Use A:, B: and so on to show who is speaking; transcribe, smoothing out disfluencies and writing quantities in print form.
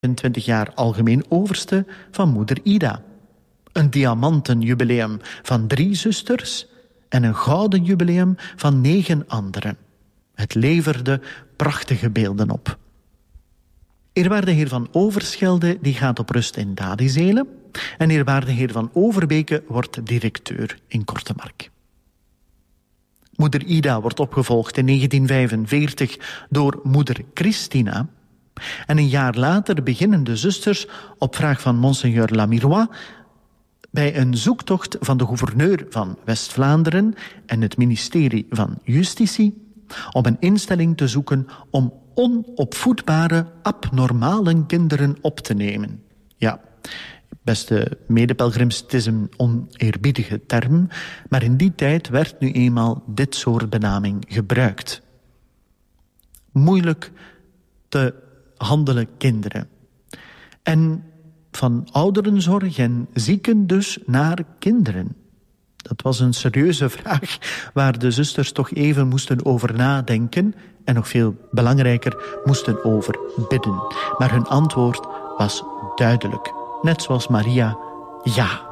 A: 25 jaar algemeen overste van moeder Ida. Een diamanten jubileum van 3 zusters en een gouden jubileum van 9 anderen. Het leverde prachtige beelden op. Eerwaarde heer van Overschelde die gaat op rust in Dadizelen en eerwaarde heer van Overbeke wordt directeur in Kortemark. Moeder Ida wordt opgevolgd in 1945 door moeder Christina. En een jaar later beginnen de zusters op vraag van monseigneur Lamirois bij een zoektocht van de gouverneur van West-Vlaanderen en het ministerie van Justitie om een instelling te zoeken om onopvoedbare, abnormale kinderen op te nemen. Ja, beste medepelgrims, het is een oneerbiedige term, maar in die tijd werd nu eenmaal dit soort benaming gebruikt. Moeilijk te handelen kinderen. En van ouderenzorg en zieken dus naar kinderen. Dat was een serieuze vraag waar de zusters toch even moesten over nadenken en nog veel belangrijker moesten over bidden. Maar hun antwoord was duidelijk. Net zoals Maria, ja.